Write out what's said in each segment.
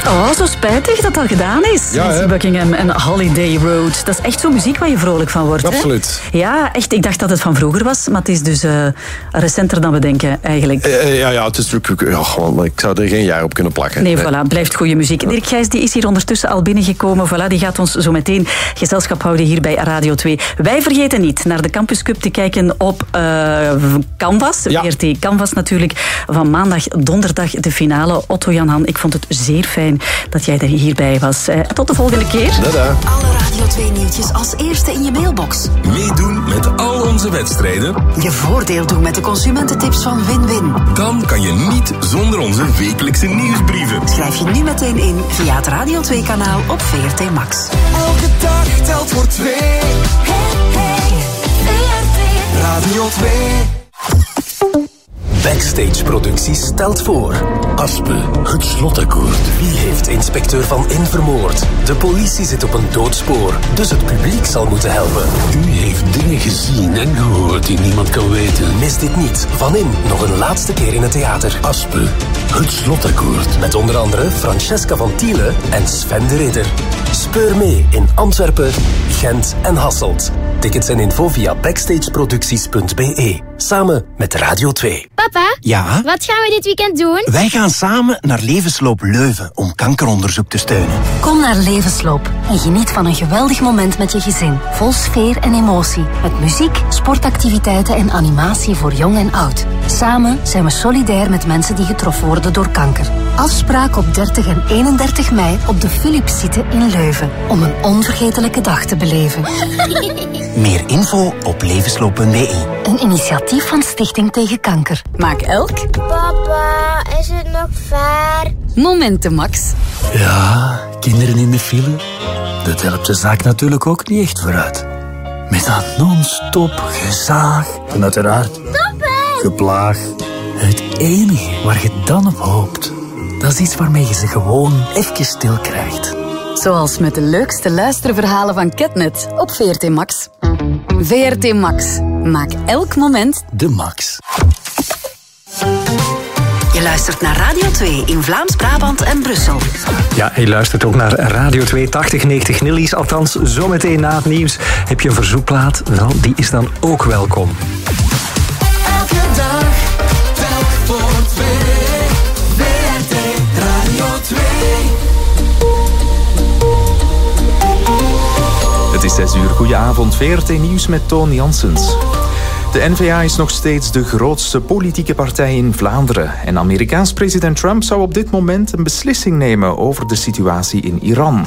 Oh, zo spijtig dat dat gedaan is. Ja, Buckingham en Holiday Road. Dat is echt zo'n muziek waar je vrolijk van wordt. Absoluut. Hè? Ja, echt. Ik dacht dat het van vroeger was, maar het is dus recenter dan we denken, eigenlijk. Het is gewoon, ik zou er geen jaar op kunnen plakken. Nee, voilà, blijft goede muziek. Dirk Gijs die is hier ondertussen al binnengekomen. Voilà, die gaat ons zo meteen gezelschap houden hier bij Radio 2. Wij vergeten niet naar de Campus Cup te kijken op Canvas. VRT Canvas natuurlijk. Van maandag, donderdag de finale. Otto Jan Han, ik vond het zeer fijn dat jij er hierbij was. Tot de volgende keer. Dada. Alle Radio 2 nieuwtjes als eerste in je mailbox. Meedoen met al onze wedstrijden. Je voordeel doen met de consumententips van Win-Win. Dan kan je niet zonder onze wekelijkse nieuwsbrieven. Schrijf je nu meteen in via het Radio 2-kanaal op VRT Max. Elke dag telt voor 2. Hey, VRT Radio 2. Backstage Producties stelt voor Aspe, het slotakkoord. Wie heeft inspecteur Van In vermoord? De politie zit op een doodspoor, dus het publiek zal moeten helpen. U heeft dingen gezien en gehoord die niemand kan weten. Mis dit niet. Van In nog een laatste keer in het theater. Aspe, het slotakkoord. Met onder andere Francesca van Tiele en Sven de Ridder. Speur mee in Antwerpen, Gent en Hasselt. Tickets en info via backstageproducties.be. Samen met Radio 2. Papa? Ja? Wat gaan we dit weekend doen? Wij gaan samen naar Levensloop Leuven om kankeronderzoek te steunen. Kom naar Levensloop en geniet van een geweldig moment met je gezin. Vol sfeer en emotie. Met muziek, sportactiviteiten en animatie voor jong en oud. Samen zijn we solidair met mensen die getroffen worden door kanker. Afspraak op 30 en 31 mei op de Philipszitte in Leuven. Om een onvergetelijke dag te beleven. Meer info op levensloop.be. Een initiatief van Stichting Tegen Kanker. Maak elk. Papa, is het nog ver? Momenten, Max. Ja, kinderen in de file. Dat helpt de zaak natuurlijk ook niet echt vooruit. Met dat non-stop gezaag en uiteraard geplaag. Het enige waar je dan op hoopt, dat is iets waarmee je ze gewoon even stil krijgt. Zoals met de leukste luisterverhalen van Catnet op VRT Max. VRT Max. Maak elk moment de max. Je luistert naar Radio 2 in Vlaams-Brabant en Brussel. Ja, je luistert ook naar Radio 2 8090 Nillies. Althans, zometeen na het nieuws heb je een verzoekplaat. Wel, die is dan ook welkom. Elke dag telt voor 2. VRT Radio 2. Het is 6 uur. Goedenavond. VRT Nieuws met Toon Janssens. De N-VA is nog steeds de grootste politieke partij in Vlaanderen. En Amerikaans president Trump zou op dit moment een beslissing nemen over de situatie in Iran.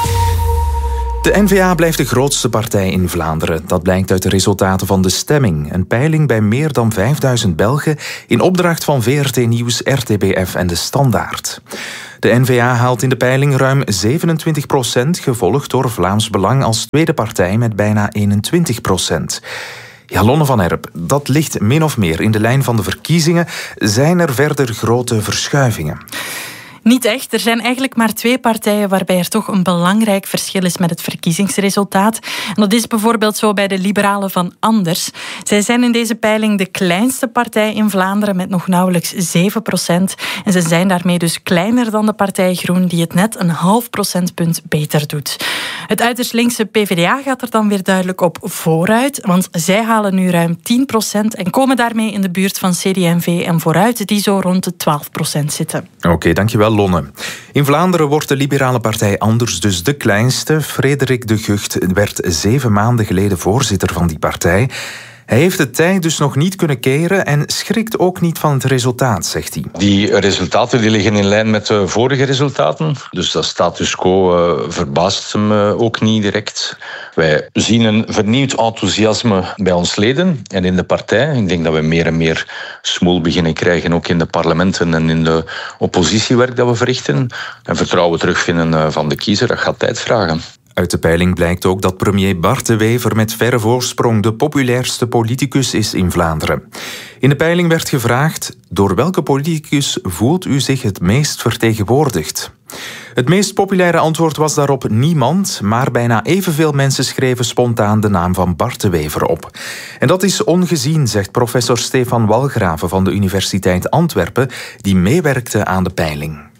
De N-VA blijft de grootste partij in Vlaanderen. Dat blijkt uit de resultaten van de stemming. Een peiling bij meer dan 5000 Belgen in opdracht van VRT Nieuws, RTBF en De Standaard. De N-VA haalt in de peiling ruim 27%, gevolgd door Vlaams Belang als tweede partij met bijna 21%. Ja, Lonne van Herp, dat ligt min of meer in de lijn van de verkiezingen. Zijn er verder grote verschuivingen? Niet echt. Er zijn eigenlijk maar 2 partijen waarbij er toch een belangrijk verschil is met het verkiezingsresultaat. En dat is bijvoorbeeld zo bij de Liberalen van Anders. Zij zijn in deze peiling de kleinste partij in Vlaanderen met nog nauwelijks 7%. En ze zijn daarmee dus kleiner dan de partij Groen, die het net een half procentpunt beter doet. Het uiterst linkse PvdA gaat er dan weer duidelijk op vooruit, want zij halen nu ruim 10% en komen daarmee in de buurt van CD&V en Vooruit, die zo rond de 12% zitten. Oké, dankjewel Lonne. In Vlaanderen wordt de liberale partij Anders dus de kleinste. Frederik de Gucht werd 7 maanden geleden voorzitter van die partij. Hij heeft de tijd dus nog niet kunnen keren en schrikt ook niet van het resultaat, zegt hij. Die resultaten die liggen in lijn met de vorige resultaten. Dus dat status quo verbaast hem ook niet direct. Wij zien een vernieuwd enthousiasme bij ons leden en in de partij. Ik denk dat we meer en meer smoel beginnen krijgen, ook in de parlementen en in de oppositiewerk dat we verrichten. En vertrouwen terugvinden van de kiezer, dat gaat tijd vragen. Uit de peiling blijkt ook dat premier Bart de Wever met verre voorsprong de populairste politicus is in Vlaanderen. In de peiling werd gevraagd: door welke politicus voelt u zich het meest vertegenwoordigd? Het meest populaire antwoord was daarop niemand, maar bijna evenveel mensen schreven spontaan de naam van Bart de Wever op. En dat is ongezien, zegt professor Stefan Walgraven van de Universiteit Antwerpen, die meewerkte aan de peiling.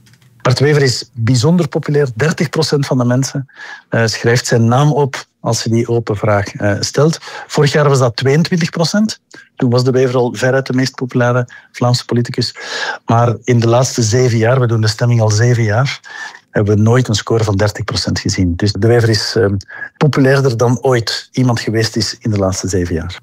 Bart Wever is bijzonder populair. 30% van de mensen schrijft zijn naam op als je die open vraag stelt. Vorig jaar was dat 22%. Toen was de Wever al veruit de meest populaire Vlaamse politicus. Maar in de laatste 7 jaar, we doen de stemming al 7 jaar, hebben we nooit een score van 30% gezien. Dus de Wever is populairder dan ooit iemand geweest is in de laatste 7 jaar.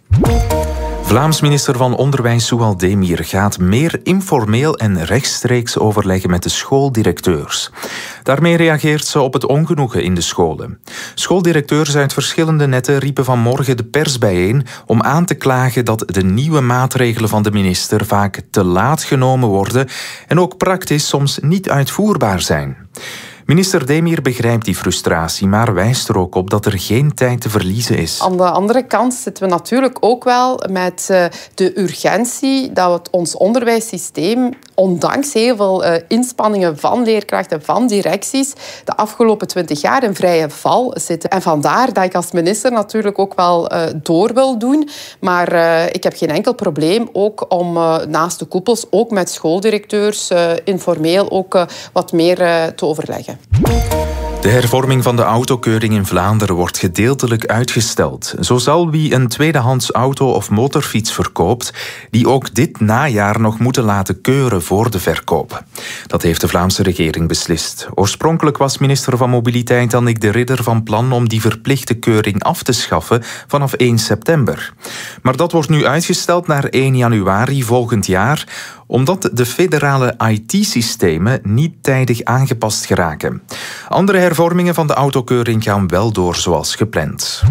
Vlaams minister van Onderwijs Soual Demir gaat meer informeel en rechtstreeks overleggen met de schooldirecteurs. Daarmee reageert ze op het ongenoegen in de scholen. Schooldirecteurs uit verschillende netten riepen vanmorgen de pers bijeen om aan te klagen dat de nieuwe maatregelen van de minister vaak te laat genomen worden en ook praktisch soms niet uitvoerbaar zijn. Minister Demir begrijpt die frustratie, maar wijst er ook op dat er geen tijd te verliezen is. Aan de andere kant zitten we natuurlijk ook wel met de urgentie dat ons onderwijssysteem, ondanks heel veel inspanningen van leerkrachten, van directies, de afgelopen 20 jaar in vrije val zitten. En vandaar dat ik als minister natuurlijk ook wel door wil doen. Maar ik heb geen enkel probleem ook om naast de koepels, ook met schooldirecteurs, informeel ook wat meer te overleggen. De hervorming van de autokeuring in Vlaanderen wordt gedeeltelijk uitgesteld. Zo zal wie een tweedehands auto of motorfiets verkoopt, die ook dit najaar nog moeten laten keuren voor de verkoop. Dat heeft de Vlaamse regering beslist. Oorspronkelijk was minister van Mobiliteit Annick de Ridder van plan om die verplichte keuring af te schaffen vanaf 1 september. Maar dat wordt nu uitgesteld naar 1 januari volgend jaar, omdat de federale IT-systemen niet tijdig aangepast geraken. Andere hervormingen van de autokeuring gaan wel door zoals gepland.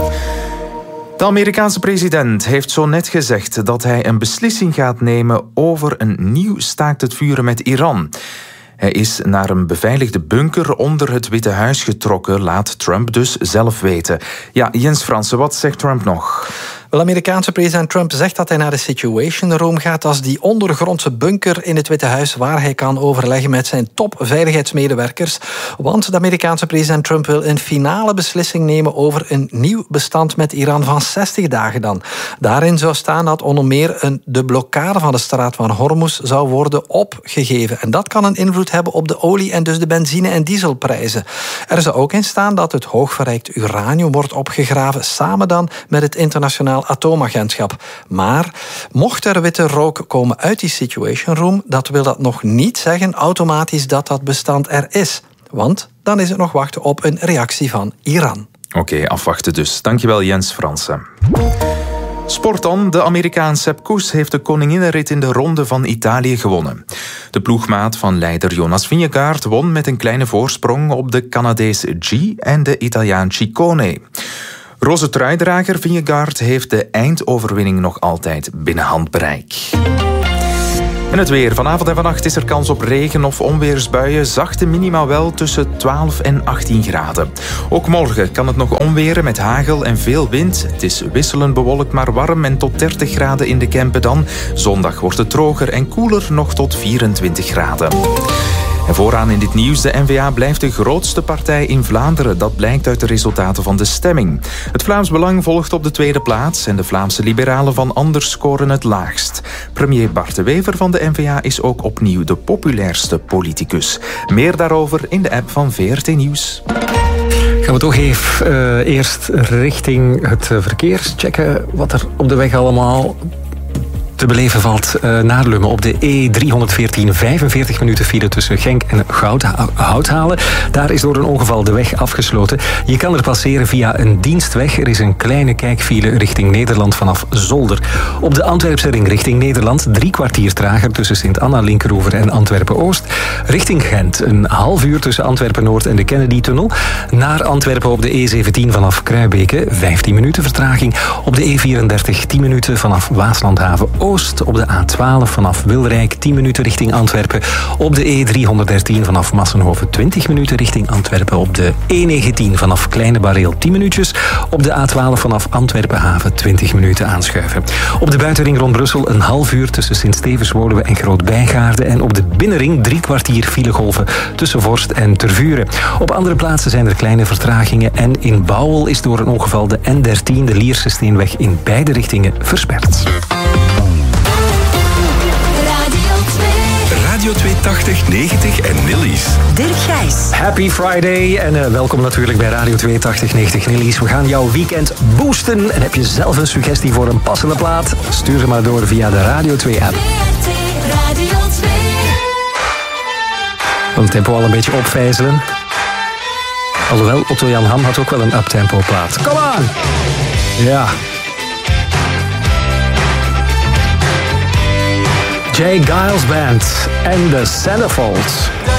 De Amerikaanse president heeft zo net gezegd dat hij een beslissing gaat nemen over een nieuw staakt het vuren met Iran. Hij is naar een beveiligde bunker onder het Witte Huis getrokken, laat Trump dus zelf weten. Ja, Jens Fransen, wat zegt Trump nog? Wel, Amerikaanse president Trump zegt dat hij naar de Situation Room gaat, als die ondergrondse bunker in het Witte Huis waar hij kan overleggen met zijn topveiligheidsmedewerkers. Want de Amerikaanse president Trump wil een finale beslissing nemen over een nieuw bestand met Iran van 60 dagen dan. Daarin zou staan dat onder meer de blokkade van de straat van Hormuz zou worden opgegeven. En dat kan een invloed hebben op de olie- en dus de benzine- en dieselprijzen. Er zou ook in staan dat het hoogverrijkt uranium wordt opgegraven, samen dan met het internationaal atoomagentschap. Maar mocht er witte rook komen uit die Situation Room, dat wil dat nog niet zeggen automatisch dat dat bestand er is. Want dan is het nog wachten op een reactie van Iran. Oké, afwachten dus. Dankjewel Jens Fransen. Sport dan. De Amerikaan Sepp Kuss heeft de koninginnenrit in de Ronde van Italië gewonnen. De ploegmaat van leider Jonas Vingegaard won met een kleine voorsprong op de Canadees G en de Italiaan Ciccone. Roze truidrager Vingegaard heeft de eindoverwinning nog altijd binnen handbereik. En het weer. Vanavond en vannacht is er kans op regen of onweersbuien. Zachte minima wel tussen 12 en 18 graden. Ook morgen kan het nog onweren met hagel en veel wind. Het is wisselend bewolkt maar warm en tot 30 graden in de Kempen dan. Zondag wordt het droger en koeler, nog tot 24 graden. En vooraan in dit nieuws, de N-VA blijft de grootste partij in Vlaanderen. Dat blijkt uit de resultaten van de stemming. Het Vlaams Belang volgt op de tweede plaats en de Vlaamse liberalen van Anders scoren het laagst. Premier Bart de Wever van de N-VA is ook opnieuw de populairste politicus. Meer daarover in de app van VRT Nieuws. Gaan we toch even eerst richting het verkeer checken wat er op de weg allemaal te beleven valt naar Lummen. Op de E314 45 minuten file tussen Genk en Houthalen. Daar is door een ongeval de weg afgesloten. Je kan er passeren via een dienstweg. Er is een kleine kijkfile richting Nederland vanaf Zolder. Op de Antwerpse ring richting Nederland 3 kwartier trager tussen Sint-Anna-Linkeroever en Antwerpen-Oost. Richting Gent een half uur tussen Antwerpen-Noord en de Kennedy-tunnel. Naar Antwerpen op de E17 vanaf Kruibeke 15 minuten vertraging. Op de E34 10 minuten vanaf Waaslandhaven Oost. Op de A12 vanaf Wilrijk 10 minuten richting Antwerpen. Op de E313 vanaf Massenhoven 20 minuten richting Antwerpen. Op de E19 vanaf Kleine Bareel 10 minuutjes. Op de A12 vanaf Antwerpen-Haven 20 minuten aanschuiven. Op de buitenring rond Brussel een half uur tussen Sint-Stevens-Woluwe en Groot-Bijgaarde. En op de binnenring 3 kwartier filegolven tussen Vorst en Tervuren. Op andere plaatsen zijn er kleine vertragingen. En in Bouwel is door een ongeval de N13, de Lierse Steenweg, in beide richtingen versperd. Radio 2 80, 90 en Nillies. Dirk Gijs. Happy Friday en welkom natuurlijk bij Radio 2 80, 90 Nillies. We gaan jouw weekend boosten. En heb je zelf een suggestie voor een passende plaat? Stuur ze maar door via de Radio 2 app. Radio 2. Het tempo al een beetje opvijzelen. Alhoewel, Otto Jan Ham had ook wel een uptempo plaat. Kom aan! Ja. Jay Giles Band en de Centerfolds.